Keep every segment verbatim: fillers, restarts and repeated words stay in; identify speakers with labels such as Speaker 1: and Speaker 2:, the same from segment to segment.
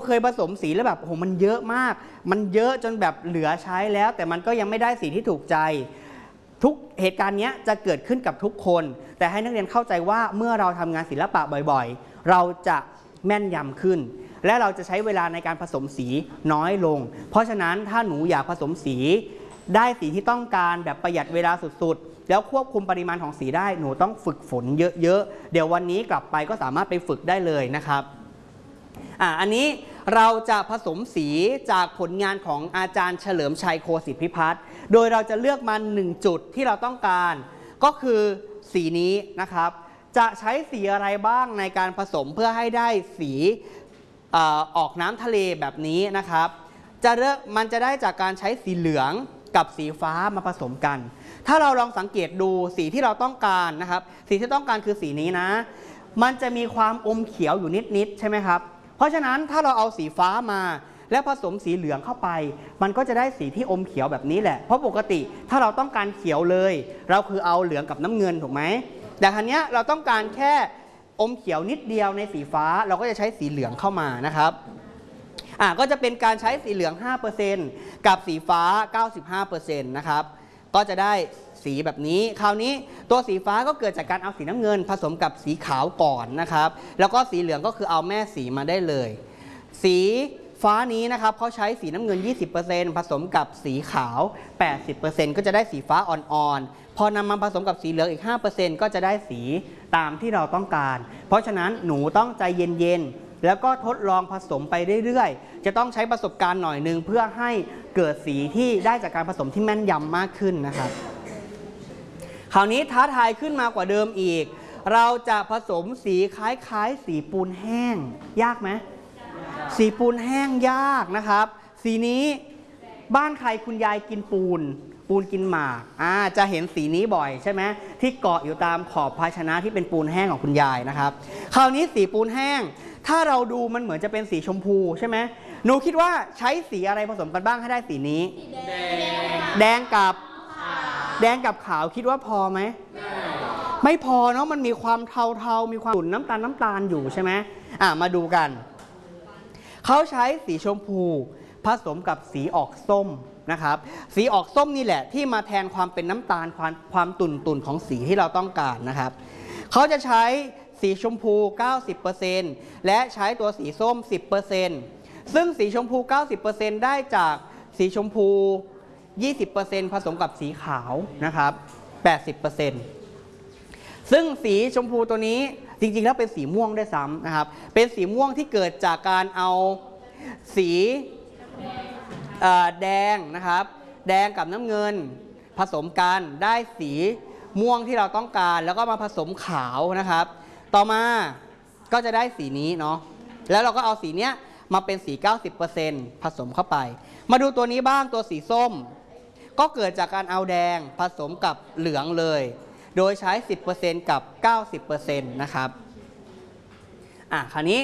Speaker 1: เคยผสมสีแล้วแบบโอ้โหมันเยอะมากมันเยอะจนแบบเหลือใช้แล้วแต่มันก็ยังไม่ได้สีที่ถูกใจทุกเหตุการณ์นี้จะเกิดขึ้นกับทุกคนแต่ให้นักเรียนเข้าใจว่าเมื่อเราทำงานศิลปะบ่อยๆเราจะแม่นยำขึ้นและเราจะใช้เวลาในการผสมสีน้อยลงเพราะฉะนั้นถ้าหนูอยากผสมสีได้สีที่ต้องการแบบประหยัดเวลาสุดๆแล้วควบคุมปริมาณของสีได้หนูต้องฝึกฝนเยอะๆเดี๋ยววันนี้กลับไปก็สามารถไปฝึกได้เลยนะครับอ่าอันนี้เราจะผสมสีจากผลงานของอาจารย์เฉลิมชัยโคสิทธิพิพัฒน์โดยเราจะเลือกมาหนึ่งจุดที่เราต้องการก็คือสีนี้นะครับจะใช้สีอะไรบ้างในการผสมเพื่อให้ได้สีออกน้ำทะเลแบบนี้นะครับจะเลือกมันจะได้จากการใช้สีเหลืองกับสีฟ้ามาผสมกันถ้าเราลองสังเกตดูสีที่เราต้องการนะครับสีที่ต้องการคือสีนี้นะมันจะมีความอมเขียวอยู่นิดๆใช่ไหมครับเพราะฉะนั้นถ้าเราเอาสีฟ้ามาแล้วผสมสีเหลืองเข้าไปมันก็จะได้สีที่อมเขียวแบบนี้แหละเพราะปกติถ้าเราต้องการเขียวเลยเราคือเอาเหลืองกับน้ำเงินถูกไหมแต่ครั้งนี้เราต้องการแค่อมเขียวนิดเดียวในสีฟ้าเราก็จะใช้สีเหลืองเข้ามานะครับอ่ะก็จะเป็นการใช้สีเหลือง ห้าเปอร์เซ็นต์ กับสีฟ้า เก้าสิบห้าเปอร์เซ็นต์ นะครับก็จะได้สีแบบนี้คราวนี้ตัวสีฟ้าก็เกิดจากการเอาสีน้ำเงินผสมกับสีขาวก่อนนะครับแล้วก็สีเหลืองก็คือเอาแม่สีมาได้เลยสีฟ้านี้นะครับเขาใช้สีน้ำเงิน ยี่สิบเปอร์เซ็นต์ ผสมกับสีขาว แปดสิบเปอร์เซ็นต์ ก็จะได้สีฟ้าอ่อนๆพอนำมาผสมกับสีเหลืองอีก ห้าเปอร์เซ็นต์ ก็จะได้สีตามที่เราต้องการเพราะฉะนั้นหนูต้องใจเย็นๆแล้วก็ทดลองผสมไปเรื่อยๆจะต้องใช้ประสบการณ์หน่อยนึงเพื่อให้เกิดสีที่ได้จากการผสมที่แม่นยำมากขึ้นนะครับคราวนี้ท้าทายขึ้นมากว่าเดิมอีกเราจะผสมสีคล้ายๆสีปูนแห้งยากไหมสีปูนแห้งยากนะครับสีนี้บ้านใครคุณยายกินปูนปูนกินหมากอ่าจะเห็นสีนี้บ่อยใช่ไหมที่เกาะอยู่ตามขอบภาชนะที่เป็นปูนแห้งของคุณยายนะครับคราวนี้สีปูนแห้งถ้าเราดูมันเหมือนจะเป็นสีชมพูใช่ไหมหนูคิดว่าใช้สีอะไรผสมกันบ้างให้ได้สีนี้แดงแดงกับแดงกับขาวคิดว่าพอไหมไม่พอเนาะมันมีความเทาๆมีความขุ่นน้ำตาลน้ำตาลอยู่ใช่ไหมอ่ะมาดูกันเขาใช้สีชมพูผสมกับสีออกส้มนะครับสีออกส้มนี่แหละที่มาแทนความเป็นน้ำตาลความความตุ่นตุ่นของสีที่เราต้องการนะครับเขาจะใช้สีชมพู เก้าสิบเปอร์เซ็นต์ และใช้ตัวสีส้ม สิบเปอร์เซ็นต์ ซึ่งสีชมพู เก้าสิบเปอร์เซ็นต์ ได้จากสีชมพู ยี่สิบเปอร์เซ็นต์ ผสมกับสีขาวนะครับ แปดสิบเปอร์เซ็นต์ ซึ่งสีชมพูตัวนี้จริงๆแล้วเป็นสีม่วงด้วยซ้ำนะครับเป็นสีม่วงที่เกิดจากการเอาสีแดงนะครับแดงกับน้ำเงินผสมกันได้สีม่วงที่เราต้องการแล้วก็มาผสมขาวนะครับต่อมาก็จะได้สีนี้เนาะแล้วเราก็เอาสีเนี้ยมาเป็นสี เก้าสิบเปอร์เซ็นต์ ผสมเข้าไปมาดูตัวนี้บ้างตัวสีส้มก็เกิดจากการเอาแดงผสมกับเหลืองเลยโดยใช้ สิบเปอร์เซ็นต์ กับ เก้าสิบเปอร์เซ็นต์ นะครับอ่ะคราวนี้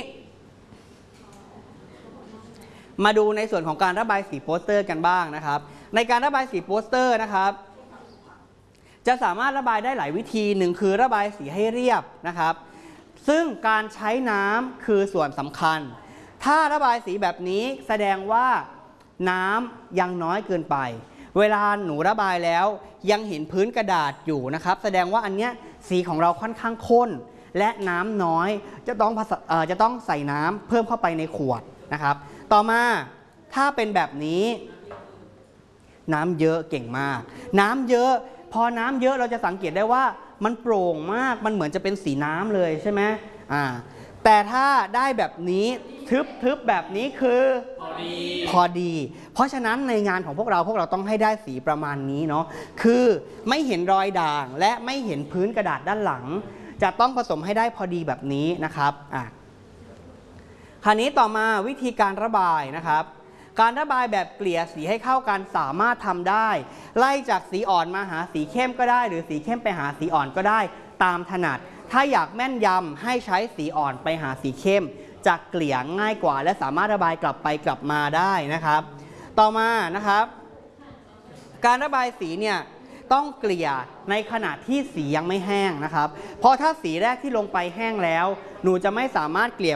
Speaker 1: มาดูในส่วนของการระบายสีโปสเตอร์กันบ้างนะครับในการระบายสีโปสเตอร์นะครับจะสามารถระบายได้หลายวิธีหนึ่งคือระบายสีให้เรียบนะครับซึ่งการใช้น้ำคือส่วนสำคัญถ้าระบายสีแบบนี้แสดงว่าน้ำยังน้อยเกินไปเวลาหนูระบายแล้วยังเห็นพื้นกระดาษอยู่นะครับแสดงว่าอันเนี้ยสีของเราค่อนข้างข้นและน้ำน้อยจะต้องเอ่อจะต้องใส่น้ำเพิ่มเข้าไปในขวดนะครับต่อมาถ้าเป็นแบบนี้น้ำเยอะเก่งมากน้ำเยอะพอน้ำเยอะเราจะสังเกตได้ว่ามันโปร่งมากมันเหมือนจะเป็นสีน้ำเลยใช่ไหมอ่าแต่ถ้าได้แบบนี้ทึบๆแบบนี้คือพอดีพอดีเพราะฉะนั้นในงานของพวกเราพวกเราต้องให้ได้สีประมาณนี้เนาะคือไม่เห็นรอยด่างและไม่เห็นพื้นกระดาษด้านหลังจะต้องผสมให้ได้พอดีแบบนี้นะครับอ่ะคราวนี้ต่อมาวิธีการระบายนะครับการระบายแบบเกลี่ยสีให้เข้ากันสามารถทำได้ไล่จากสีอ่อนมาหาสีเข้มก็ได้หรือสีเข้มไปหาสีอ่อนก็ได้ตามถนัดถ้าอยากแม่นยำให้ใช้สีอ่อนไปหาสีเข้มจะเกลี่ยง่ายกว่าและสามารถระบายกลับไปกลับมาได้นะครับต่อมานะครับการระบายสีเนี่ยต้องเกลี่ยในขณะที่สียังไม่แห้งนะครับเพราะถ้าสีแรกที่ลงไปแห้งแล้วหนูจะไม่สามารถเกลี่ย